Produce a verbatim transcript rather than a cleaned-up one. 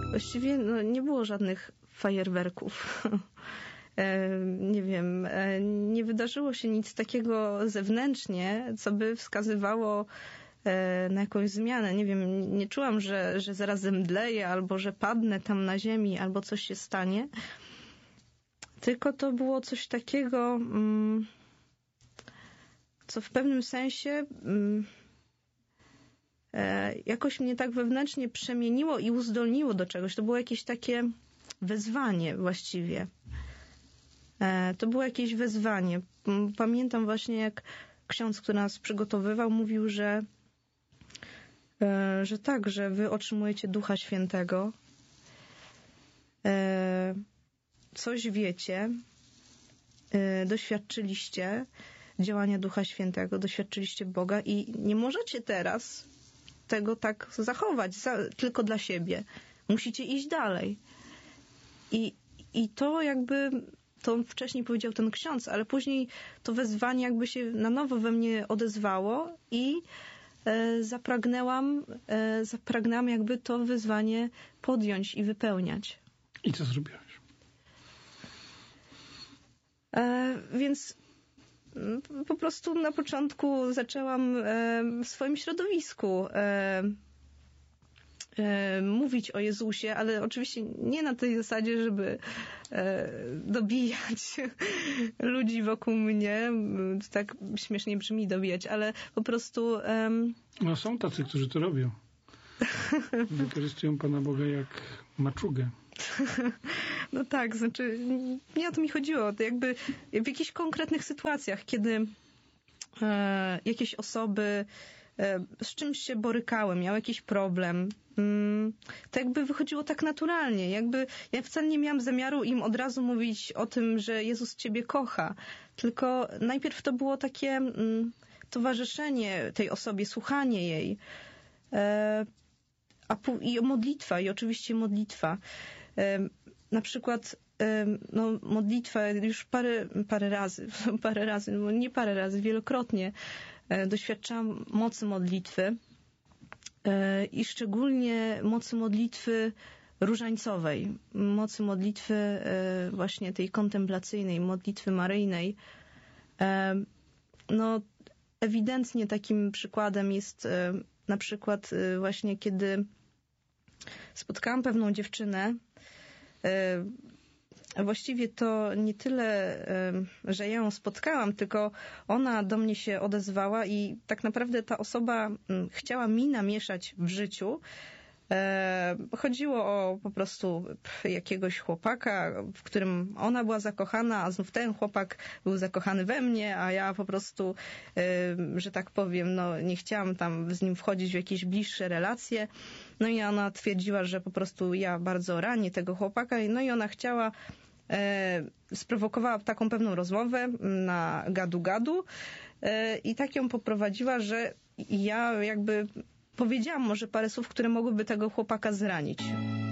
Właściwie no, nie było żadnych fajerwerków. Nie wiem, nie wydarzyło się nic takiego zewnętrznie, co by wskazywało na jakąś zmianę. Nie wiem, nie czułam, że, że zaraz zemdleję, albo że padnę tam na ziemi, albo coś się stanie. Tylko to było coś takiego, co w pewnym sensie jakoś mnie tak wewnętrznie przemieniło i uzdolniło do czegoś. To było jakieś takie wezwanie właściwie. To było jakieś wezwanie. Pamiętam właśnie, jak ksiądz, który nas przygotowywał, mówił, że, że tak, że wy otrzymujecie Ducha Świętego, coś wiecie, doświadczyliście działania Ducha Świętego, doświadczyliście Boga i nie możecie teraz tego tak zachować za, tylko dla siebie. Musicie iść dalej. I, i to jakby, to wcześniej powiedział ten ksiądz, ale później to wezwanie jakby się na nowo we mnie odezwało i e, zapragnęłam, e, zapragnęłam jakby to wyzwanie podjąć i wypełniać. I co zrobiłaś? E, więc po prostu na początku zaczęłam w swoim środowisku mówić o Jezusie, ale oczywiście nie na tej zasadzie, żeby dobijać ludzi wokół mnie. To tak śmiesznie brzmi dobijać, ale po prostu... No są tacy, którzy to robią. Wykorzystują Pana Boga jak maczugę. No tak, znaczy nie o to mi chodziło. To jakby w jakichś konkretnych sytuacjach, kiedy e, jakieś osoby e, z czymś się borykały, miały jakiś problem, mm, to jakby wychodziło tak naturalnie. Jakby ja wcale nie miałam zamiaru im od razu mówić o tym, że Jezus ciebie kocha. Tylko najpierw to było takie mm, towarzyszenie tej osobie, słuchanie jej. E, a pu- i modlitwa, i oczywiście modlitwa. Na przykład no, modlitwa już parę, parę razy, parę razy, no nie parę razy, wielokrotnie doświadczałam mocy modlitwy i szczególnie mocy modlitwy różańcowej, mocy modlitwy właśnie tej kontemplacyjnej, modlitwy maryjnej. No ewidentnie takim przykładem jest na przykład właśnie kiedy spotkałam pewną dziewczynę. Właściwie to nie tyle, że ja ją spotkałam, tylko ona do mnie się odezwała i tak naprawdę ta osoba chciała mi namieszać w życiu. Chodziło o po prostu jakiegoś chłopaka, w którym ona była zakochana, a znów ten chłopak był zakochany we mnie, a ja po prostu, że tak powiem, no nie chciałam tam z nim wchodzić w jakieś bliższe relacje. No i ona twierdziła, że po prostu ja bardzo ranię tego chłopaka, no i ona chciała, sprowokowała taką pewną rozmowę na gadu-gadu i tak ją poprowadziła, że ja jakby powiedziałam może parę słów, które mogłyby tego chłopaka zranić.